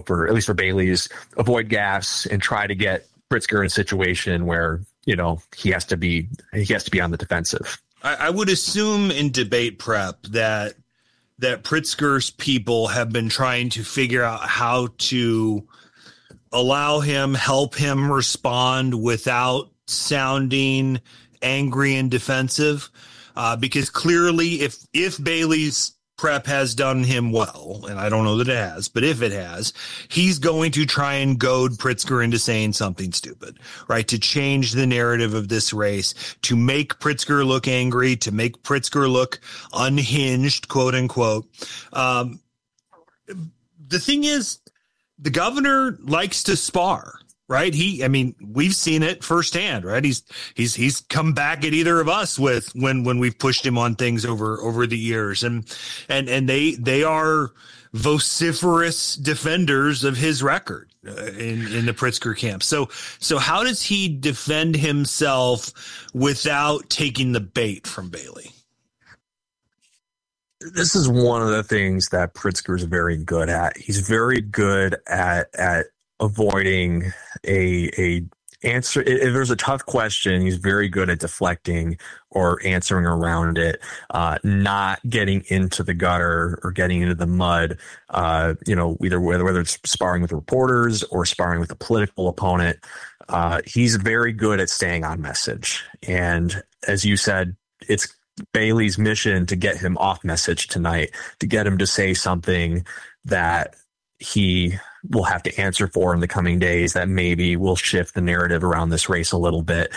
for at least for Bailey's, avoid gaffes and try to get Pritzker in a situation where, he has to be on the defensive. I would assume in debate prep that Pritzker's people have been trying to figure out how to help him respond without sounding angry and defensive. Because clearly if Bailey's prep has done him well, and I don't know that it has, but if it has, he's going to try and goad Pritzker into saying something stupid, right? To change the narrative of this race, to make Pritzker look angry, to make Pritzker look unhinged, quote unquote. The thing is, the governor likes to spar. Right. We've seen it firsthand. Right. He's come back at either of us when we've pushed him on things over the years. And they are vociferous defenders of his record in the Pritzker camp. So how does he defend himself without taking the bait from Bailey? This is one of the things that Pritzker is very good at. He's very good at avoiding a answer. If there's a tough question, he's very good at deflecting or answering around it, not getting into the gutter or getting into the mud, either whether it's sparring with reporters or sparring with a political opponent. He's very good at staying on message. And as you said, it's Bailey's mission to get him off message tonight, to get him to say something that he will have to answer for in the coming days that maybe will shift the narrative around this race a little bit.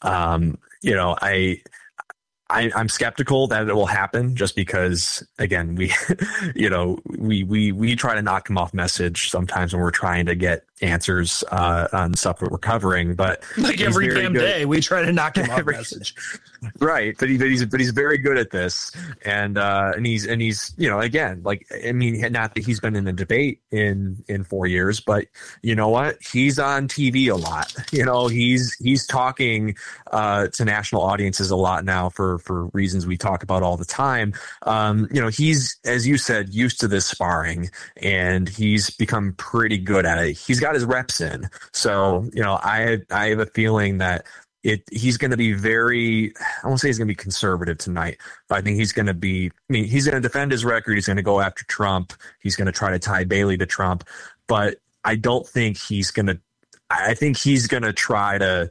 I'm skeptical that it will happen just because, again, we try to knock him off message sometimes when we're trying to get answers on stuff that we're covering, but like every damn day we try to knock him off message. Right. But he's very good at this. And he's, again, not that he's been in a debate in 4 years, but you know what? He's on TV a lot. He's talking to national audiences a lot now for reasons we talk about all the time. He's, as you said, used to this sparring, and he's become pretty good at it. He's got his reps in. So, I have a feeling that he's going to be I won't say he's going to be conservative tonight, but I think he's going to he's going to defend his record. He's going to go after Trump. He's going to try to tie Bailey to Trump, but I don't think I think he's going to try to,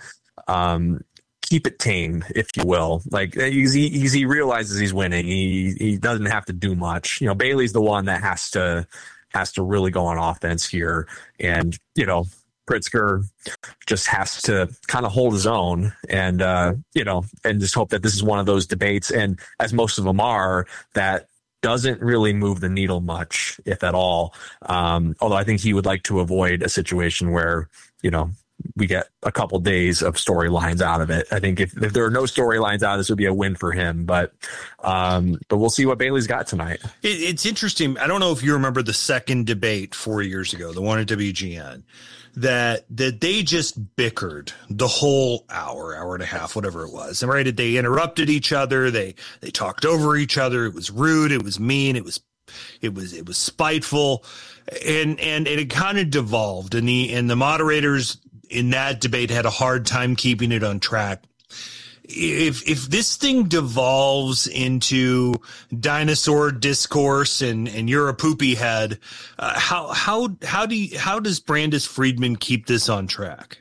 keep it tame, if you will. Like he realizes he's winning. He doesn't have to do much. Bailey's the one that has to really go on offense here. And, Pritzker just has to kind of hold his own and, and just hope that this is one of those debates. And as most of them are, that doesn't really move the needle much, if at all. Although I think he would like to avoid a situation where, we get a couple days of storylines out of it. I think if there are no storylines out, this would be a win for him. But we'll see what Bailey's got tonight. It's interesting. I don't know if you remember the second debate 4 years ago, the one at WGN, that they just bickered the whole hour and a half, whatever it was. And right, they interrupted each other. They talked over each other. It was rude. It was mean. It was spiteful, and it kind of devolved. And the moderators in that debate had a hard time keeping it on track. If this thing devolves into dinosaur discourse and you're a poopy head, how does Brandis Friedman keep this on track?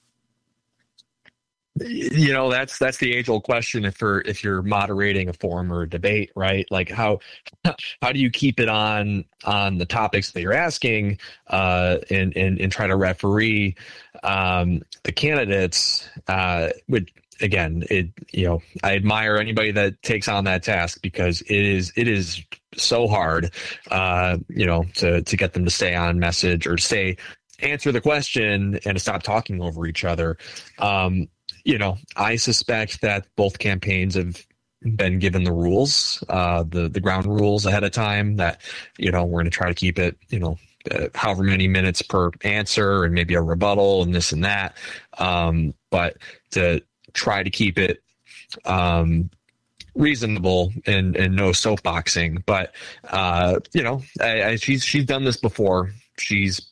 That's the age old question if you're moderating a forum or a debate, right? Like how do you keep it on the topics that you're asking, and try to referee the candidates, which again, I admire anybody that takes on that task, because it is so hard, to get them to stay on message or to answer the question and to stop talking over each other. I suspect that both campaigns have been given the rules, the ground rules ahead of time, that, we're going to try to keep it, however many minutes per answer and maybe a rebuttal and this and that. But to try to keep it reasonable and no soapboxing. But, she's done this before. She's